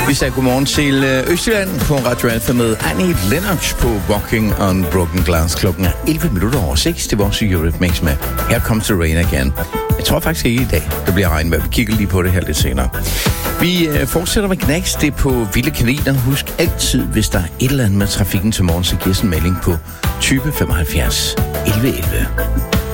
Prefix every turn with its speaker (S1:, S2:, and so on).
S1: Vi sagde godmorgen til Østjylland på Radio Alfa med Annie Lennox på Walking on Broken Glass. Klokken er 11:06. Det var også Eurythmics med Here Comes the Rain Again. Jeg tror faktisk ikke i dag, det bliver regn med. Vi kigger lige på det her lidt senere. Vi fortsætter med Knacks. Det er på Vilde Kaniner. Husk altid, hvis der er et eller andet med trafikken til morgen, så giv os en melding på 20 75 11 11.